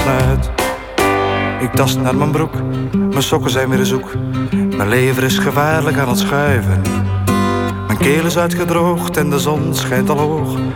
uit. Ik tast naar mijn broek, mijn sokken zijn weer zoek. Mijn lever is gevaarlijk aan het schuiven. Mijn keel is uitgedroogd en de zon schijnt al hoog.